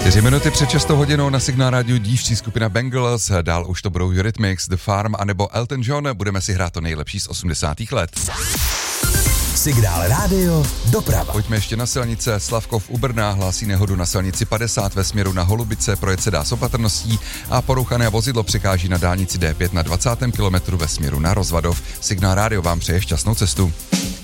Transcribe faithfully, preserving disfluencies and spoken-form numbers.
Čtyři minuty před šestou hodinou na Signál rádiu dívčí skupina Bangles, dál už to budou Eurythmics, The Farm anebo Elton John, budeme si hrát to nejlepší z osmdesátých let. Signál rádio doprava. Pojďme ještě na silnice. Slavkov u Brna hlásí nehodu na silnici padesát ve směru na Holubice, projet se dá s opatrností a porouchané vozidlo překáží na dálnici D pět na dvacátém kilometru ve směru na Rozvadov. Signál rádio vám přeje šťastnou cestu.